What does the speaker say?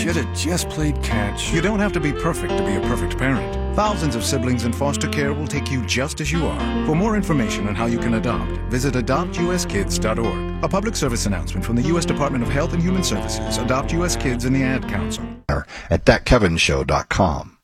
should have just played catch. You don't have to be perfect to be a perfect parent. Thousands of siblings in foster care will take you just as you are. For more information on how you can adopt, visit adoptuskids.org. A public service announcement from the U.S. Department of Health and Human Services, Adopt U.S. Kids, and the Ad Council. At thatkevinshow.com.